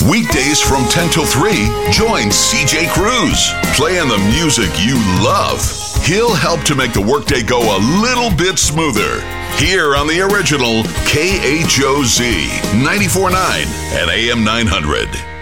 Weekdays from 10 till 3, join CJ Cruz, playing the music you love. He'll help to make the workday go a little bit smoother. Here on the original KHOZ 94.9 and AM 900.